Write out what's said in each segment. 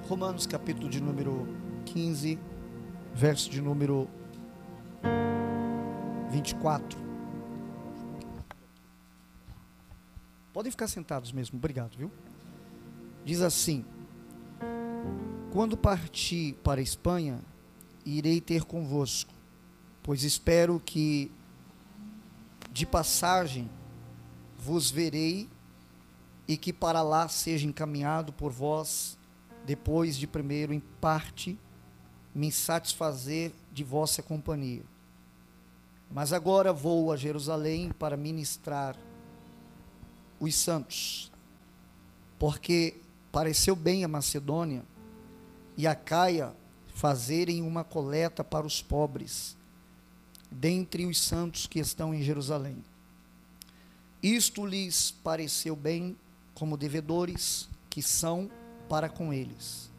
Romanos capítulo de número 15, verso de número 24. Podem ficar sentados mesmo, obrigado, viu? Diz assim: quando partir para a Espanha, irei ter convosco, pois espero que de passagem vos verei e que para lá seja encaminhado por vós, depois de primeiro em parte me satisfazer de vossa companhia. Mas agora vou a Jerusalém para ministrar os santos, porque pareceu bem a Macedônia e a Caia fazerem uma coleta para os pobres, dentre os santos que estão em Jerusalém. Isto lhes pareceu bem, como devedores que são para com eles.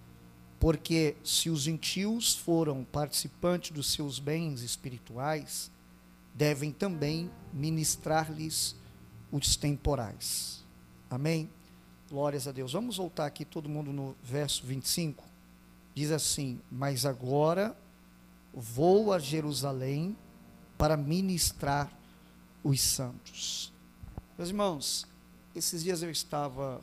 Porque se os gentios foram participantes dos seus bens espirituais, devem também ministrar-lhes os temporais. Amém? Glórias a Deus. Vamos voltar aqui todo mundo no verso 25. Diz assim: mas agora vou a Jerusalém para ministrar os santos. Meus irmãos, esses dias eu estava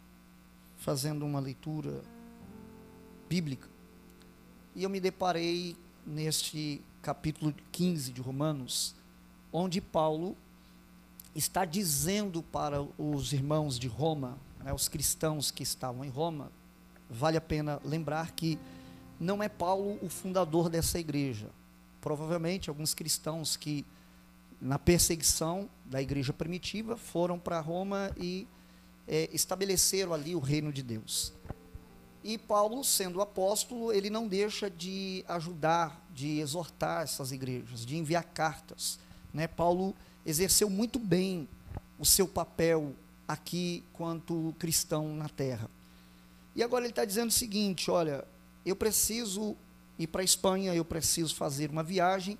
fazendo uma leitura bíblica e eu me deparei neste capítulo 15 de Romanos, onde Paulo está dizendo para os irmãos de Roma, os cristãos que estavam em Roma. Vale a pena lembrar que não é Paulo o fundador dessa igreja. Provavelmente alguns cristãos que na perseguição da igreja primitiva foram para Roma e estabeleceram ali o reino de Deus. E Paulo, sendo apóstolo, ele não deixa de ajudar, de exortar essas igrejas, de enviar cartas, Paulo exerceu muito bem o seu papel aqui quanto cristão na terra. E agora ele está dizendo o seguinte: olha, eu preciso ir para a Espanha, eu preciso fazer uma viagem,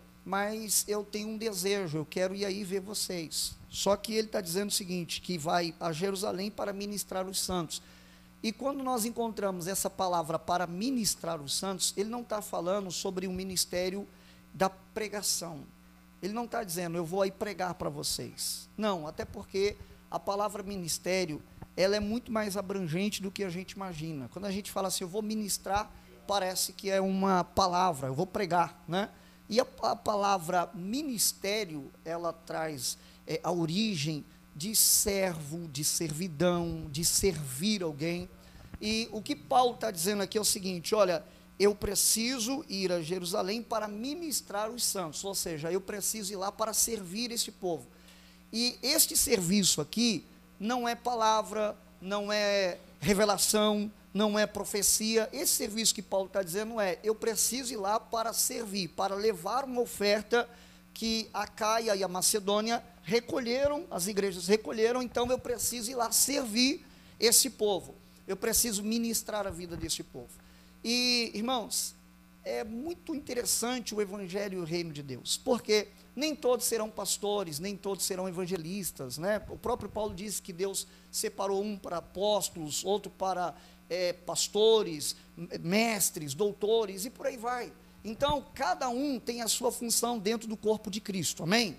mas eu tenho um desejo, eu quero ir aí ver vocês. Só que ele está dizendo o seguinte, que vai a Jerusalém para ministrar os santos. E quando nós encontramos essa palavra para ministrar os santos, ele não está falando sobre o ministério da pregação. Ele não está dizendo, eu vou aí pregar para vocês. Não, até porque a palavra ministério, ela é muito mais abrangente do que a gente imagina. Quando a gente fala assim, eu vou ministrar, parece que é uma palavra, eu vou pregar, E a palavra ministério, ela traz a origem de servo, de servidão, de servir alguém. E o que Paulo está dizendo aqui é o seguinte: olha, eu preciso ir a Jerusalém para ministrar os santos, ou seja, eu preciso ir lá para servir este povo. E este serviço aqui não é palavra, não é revelação, não é profecia. Esse serviço que Paulo está dizendo eu preciso ir lá para servir, para levar uma oferta que a Caia e a Macedônia recolheram, as igrejas recolheram, então eu preciso ir lá servir esse povo, eu preciso ministrar a vida desse povo. E, irmãos, é muito interessante o evangelho e o reino de Deus, porque nem todos serão pastores, nem todos serão evangelistas, O próprio Paulo diz que Deus separou um para apóstolos, outro para pastores, mestres, doutores, e por aí vai. Então, cada um tem a sua função dentro do corpo de Cristo, amém?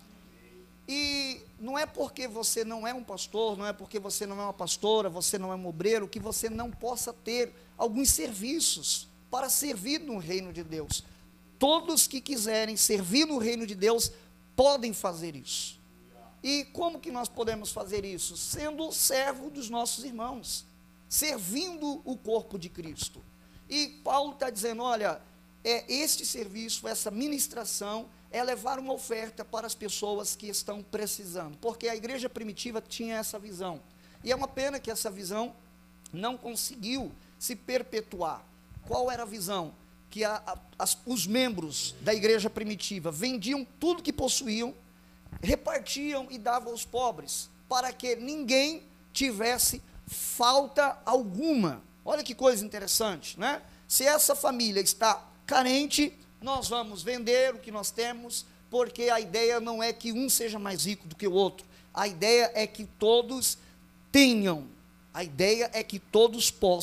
E não é porque você não é um pastor, não é porque você não é uma pastora, você não é um obreiro, que você não possa ter alguns serviços para servir no reino de Deus. Todos que quiserem servir no reino de Deus, podem fazer isso. E como que nós podemos fazer isso? Sendo servo dos nossos irmãos, servindo o corpo de Cristo. E Paulo está dizendo, olha, este serviço, essa ministração, é levar uma oferta para as pessoas que estão precisando, porque a igreja primitiva tinha essa visão, e é uma pena que essa visão não conseguiu se perpetuar. Qual era a visão? Que os membros da igreja primitiva vendiam tudo que possuíam, repartiam e davam aos pobres, para que ninguém tivesse falta alguma. Olha que coisa interessante, Se essa família está carente, nós vamos vender o que nós temos, porque a ideia não é que um seja mais rico do que o outro, a ideia é que todos tenham, a ideia é que todos possam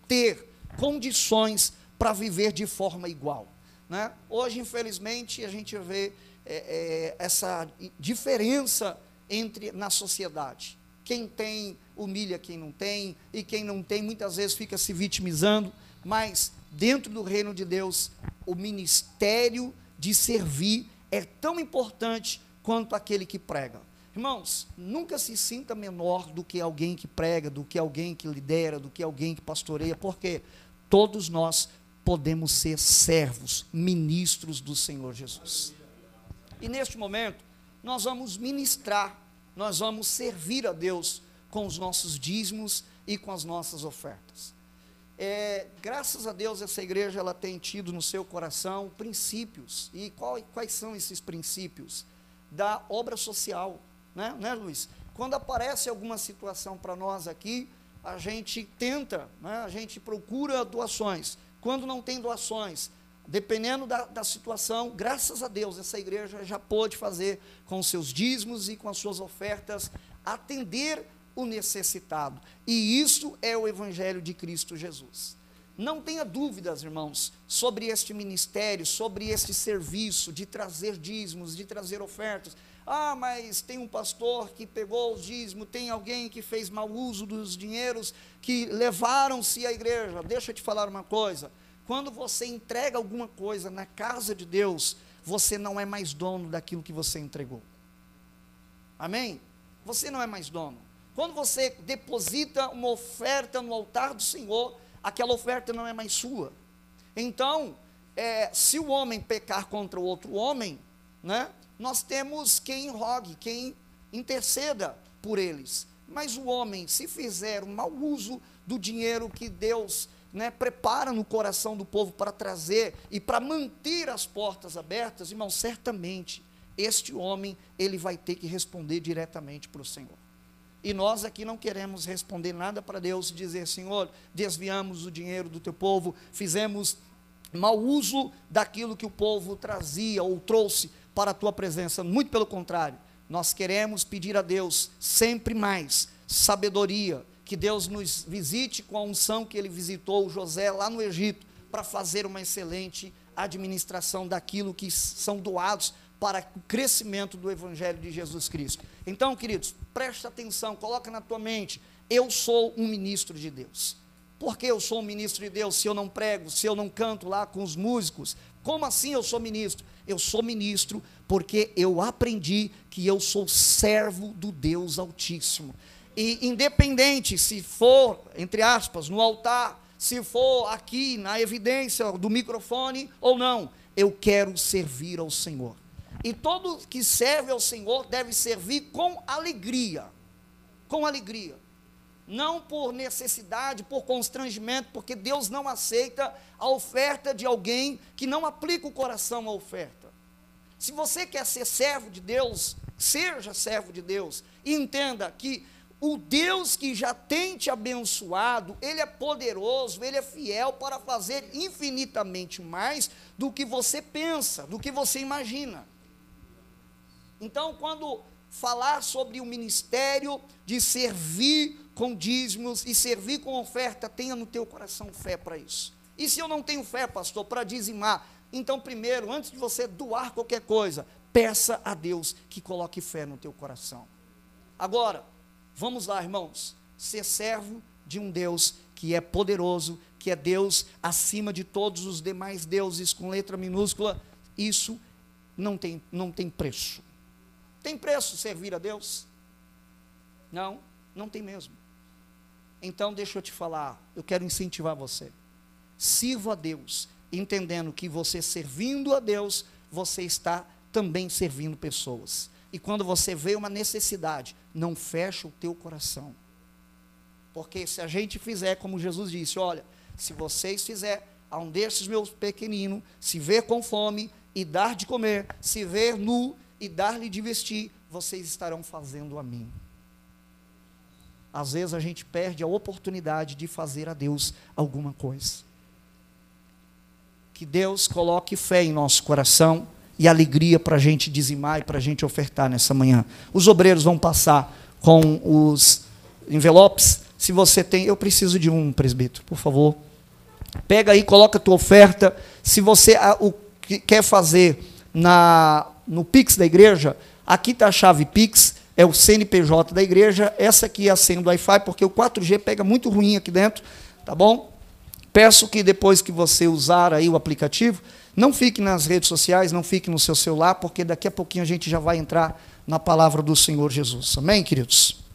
ter condições para viver de forma igual, né? Hoje, infelizmente, a gente vê essa diferença na sociedade. Quem tem humilha quem não tem, e quem não tem muitas vezes fica se vitimizando, mas dentro do reino de Deus, o ministério de servir é tão importante quanto aquele que prega. Irmãos, nunca se sinta menor do que alguém que prega, do que alguém que lidera, do que alguém que pastoreia, porque todos nós podemos ser servos, ministros do Senhor Jesus. E neste momento, nós vamos ministrar, nós vamos servir a Deus com os nossos dízimos e com as nossas ofertas. Graças a Deus, essa igreja ela tem tido no seu coração princípios. E quais são esses princípios? Da obra social, né, Luiz? Quando aparece alguma situação para nós aqui, a gente tenta, né, a gente procura doações. Quando não tem doações, dependendo da situação, graças a Deus, essa igreja já pôde fazer com os seus dízimos e com as suas ofertas, atender o necessitado. E isso é o Evangelho de Cristo Jesus. Não tenha dúvidas, irmãos, sobre este ministério, sobre este serviço de trazer dízimos, de trazer ofertas. Ah, mas tem um pastor que pegou os dízimos, tem alguém que fez mau uso dos dinheiros que levaram-se à igreja. Deixa eu te falar uma coisa. Quando você entrega alguma coisa na casa de Deus, você não é mais dono daquilo que você entregou. Amém? Você não é mais dono. Quando você deposita uma oferta no altar do Senhor, aquela oferta não é mais sua. Então, se o homem pecar contra o outro homem, né, nós temos quem rogue, quem interceda por eles. Mas o homem, se fizer um mau uso do dinheiro que Deus, né, prepara no coração do povo para trazer e para manter as portas abertas, irmão, certamente este homem, ele vai ter que responder diretamente para o Senhor. E nós aqui não queremos responder nada para Deus e dizer: Senhor, desviamos o dinheiro do teu povo, fizemos mau uso daquilo que o povo trazia ou trouxe para a tua presença. Muito pelo contrário, nós queremos pedir a Deus sempre mais sabedoria, que Deus nos visite com a unção que ele visitou José lá no Egito, para fazer uma excelente administração daquilo que são doados para o crescimento do Evangelho de Jesus Cristo. Então, queridos, presta atenção, coloca na tua mente: eu sou um ministro de Deus. Por que eu sou um ministro de Deus se eu não prego, se eu não canto lá com os músicos? Como assim eu sou ministro? Eu sou ministro porque eu aprendi que eu sou servo do Deus Altíssimo. E independente se for, entre aspas, no altar, se for aqui na evidência do microfone ou não, eu quero servir ao Senhor. E todo que serve ao Senhor deve servir com alegria, não por necessidade, por constrangimento, porque Deus não aceita a oferta de alguém que não aplica o coração à oferta. Se você quer ser servo de Deus, seja servo de Deus, e entenda que o Deus que já tem te abençoado, Ele é poderoso, Ele é fiel para fazer infinitamente mais do que você pensa, do que você imagina. Então, quando falar sobre o ministério de servir com dízimos e servir com oferta, tenha no teu coração fé para isso. E se eu não tenho fé, pastor, para dizimar, então primeiro, antes de você doar qualquer coisa, peça a Deus que coloque fé no teu coração. Agora, vamos lá, irmãos, ser servo de um Deus que é poderoso, que é Deus acima de todos os demais deuses, com letra minúscula, isso não tem preço. Tem preço servir a Deus? Não, não tem mesmo. Então deixa eu te falar, eu quero incentivar você. Sirva a Deus, entendendo que você servindo a Deus, você está também servindo pessoas. E quando você vê uma necessidade, não fecha o teu coração. Porque se a gente fizer como Jesus disse: olha, se vocês fizerem a um desses meus pequeninos, se ver com fome e dar de comer, se ver nu e dar-lhe de vestir, vocês estarão fazendo a mim. Às vezes a gente perde a oportunidade de fazer a Deus alguma coisa. Que Deus coloque fé em nosso coração e alegria para a gente dizimar e para a gente ofertar nessa manhã. Os obreiros vão passar com os envelopes. Se você tem, eu preciso de um, presbítero, por favor. Pega aí, coloca a tua oferta. Se você quer fazer no Pix da igreja, aqui está a chave Pix, é o CNPJ da igreja, essa aqui é a senha do Wi-Fi, porque o 4G pega muito ruim aqui dentro, tá bom? Peço que depois que você usar aí o aplicativo, não fique nas redes sociais, não fique no seu celular, porque daqui a pouquinho a gente já vai entrar na palavra do Senhor Jesus. Amém, queridos?